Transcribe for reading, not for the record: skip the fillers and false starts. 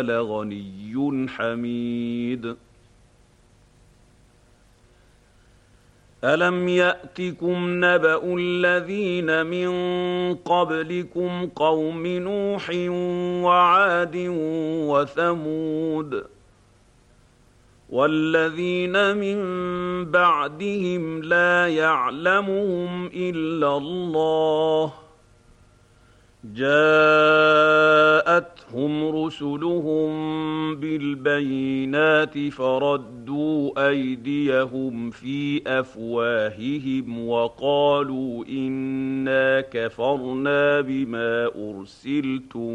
لغني حميد. ألم يأتكم نبأ الذين من قبلكم قوم نوح وعاد وثمود والذين من بعدهم لا يعلمهم إلا الله جاءتهم رسلهم بالبينات فردوا أيديهم في أفواههم وقالوا إنا كفرنا بما أرسلتم